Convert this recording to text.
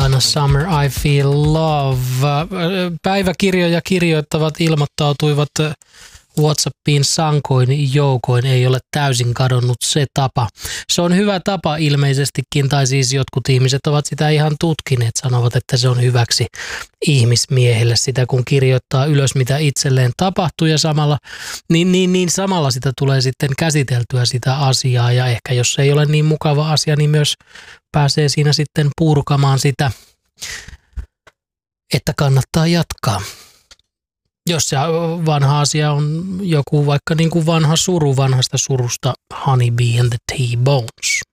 Donna Summer, I Feel Love. Päiväkirjoja kirjoittavat ilmoittautuivat WhatsAppiin sankoin joukoin, ei ole täysin kadonnut se tapa. Se on hyvä tapa ilmeisestikin, tai siis jotkut ihmiset ovat sitä ihan tutkineet, sanovat, että se on hyväksi ihmismiehelle sitä, kun kirjoittaa ylös, mitä itselleen tapahtuu, ja samalla, niin samalla sitä tulee sitten käsiteltyä sitä asiaa, ja ehkä jos se ei ole niin mukava asia, niin myös pääsee siinä sitten purkamaan sitä, että kannattaa jatkaa. Jos se vanha asia on joku vaikka niin kuin vanha suru, vanhasta surusta Honey Bee and the T-Bones.